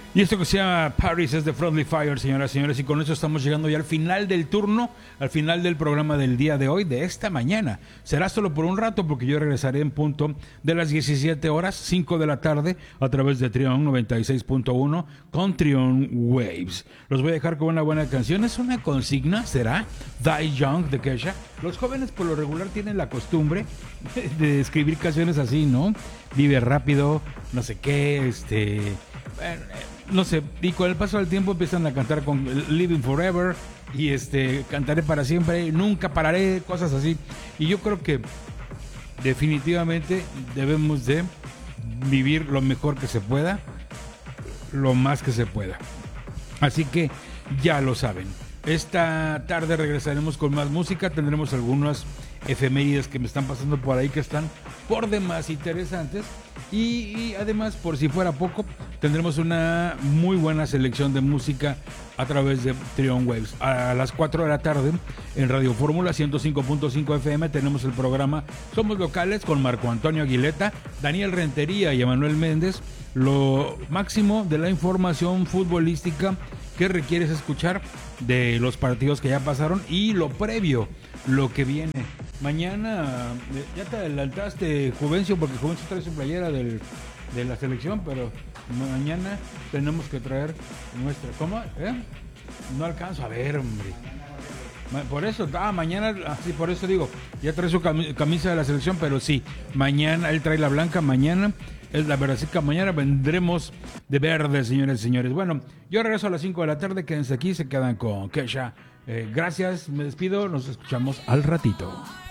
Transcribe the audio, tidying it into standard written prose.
Y esto que se llama Paris es de Friendly Fire, señoras y señores, y con eso estamos llegando ya al final del turno, al final del programa del día de hoy, de esta mañana. Será solo por un rato porque yo regresaré en punto de las 17 horas, 5 de la tarde, a través de Trion 96.1 con Trion Waves. Los voy a dejar con una buena canción, es una consigna, será Die Young de Kesha. Los jóvenes por lo regular tienen la costumbre de escribir canciones así, ¿no? Vive rápido, no sé qué, no sé, y con el paso del tiempo empiezan a cantar con Living Forever y cantaré para siempre, nunca pararé, cosas así. Y yo creo que definitivamente debemos de vivir lo mejor que se pueda, lo más que se pueda. Así que ya lo saben. Esta tarde regresaremos con más música, tendremos algunas efemérides que me están pasando por ahí que están por demás interesantes y además, por si fuera poco, tendremos una muy buena selección de música a través de Trion Waves. A las 4 de la tarde en Radio Fórmula 105.5 FM tenemos el programa Somos Locales con Marco Antonio Aguileta, Daniel Rentería y Emanuel Méndez. Lo máximo de la información futbolística que requieres escuchar de los partidos que ya pasaron y lo previo, lo que viene. Mañana, ya te adelantaste, Juvencio, porque Juvencio trae su playera de la selección, pero mañana tenemos que traer nuestra. ¿Cómo? No alcanzo a ver, hombre. Por eso, mañana, sí, por eso digo, ya trae su camisa de la selección, pero sí, mañana, él trae la blanca, mañana es la verdadera, mañana vendremos de verde, señores y señores. Bueno, yo regreso a las 5 de la tarde, quédense aquí, se quedan con Kesha. Gracias, me despido, nos escuchamos al ratito.